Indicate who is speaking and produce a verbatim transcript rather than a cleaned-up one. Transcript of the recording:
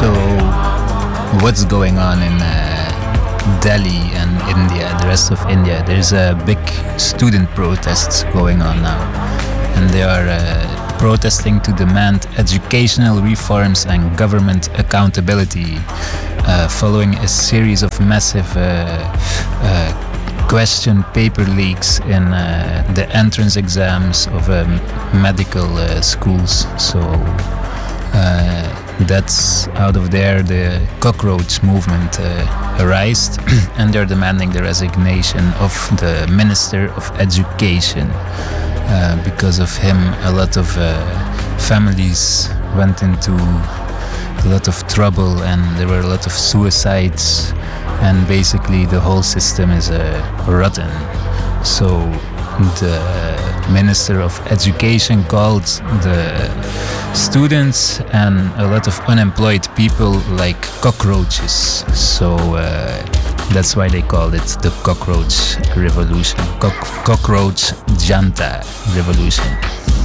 Speaker 1: So, what's going on in uh, Delhi and India, the rest of India? There's a big student protests going on now, and they are uh, protesting to demand educational reforms and government accountability, uh, following a series of massive uh, uh, question paper leaks in uh, the entrance exams of um, medical uh, schools. So. Uh, That's out of there the cockroach movement uh, arised, and they're demanding the resignation of the Minister of Education. Uh, because of him, a lot of uh, families went into a lot of trouble, and there were a lot of suicides, and basically the whole system is uh, rotten. So the Minister of Education called the students and a lot of unemployed people like cockroaches. So uh, that's why they called it the cockroach revolution. Cock- cockroach Janta revolution.